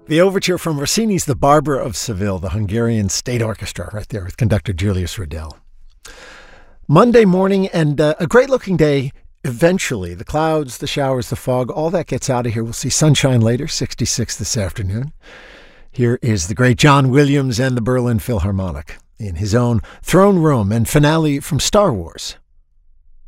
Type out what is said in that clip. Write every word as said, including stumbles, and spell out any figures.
The overture from Rossini's The Barber of Seville, the Hungarian State Orchestra, right there with conductor Julius Riddell. Monday morning and uh, a great-looking day. Eventually, the clouds, the showers, the fog, all that gets out of here. We'll see sunshine later, sixty-six this afternoon. Here is the great John Williams and the Berlin Philharmonic in his own throne room and finale from Star Wars.